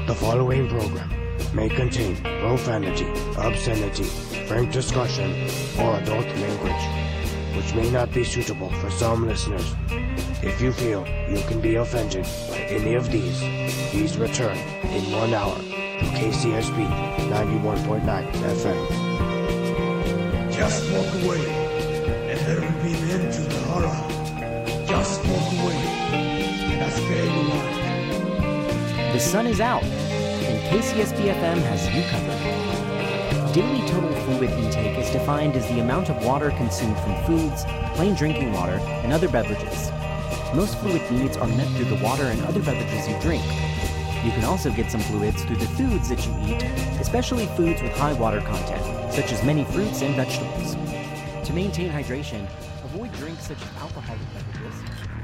The following program may contain profanity, obscenity, frank discussion, or adult language, which may not be suitable for some listeners. If you feel you can be offended by any of these, please return in 1 hour to KCSB 91.9 FM. Just walk away, and there will be an end to the horror. Just walk away, and I'll spare you life. The sun is out, and KCSB-FM has you covered. Daily total fluid intake is defined as the amount of water consumed from foods, plain drinking water, and other beverages. Most fluid needs are met through the water and other beverages you drink. You can also get some fluids through the foods that you eat, especially foods with high water content, such as many fruits and vegetables. To maintain hydration, avoid drinks such as alcoholic beverages,